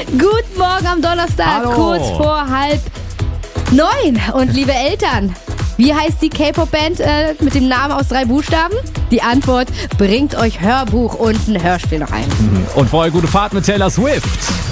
Guten Morgen am Donnerstag, Hallo. kurz vor 8:30. Und liebe Eltern, wie heißt die K-Pop-Band mit dem Namen aus 3 Buchstaben? Die Antwort: bringt euch Hörbuch und ein Hörspiel noch ein. Und vorher gute Fahrt mit Taylor Swift.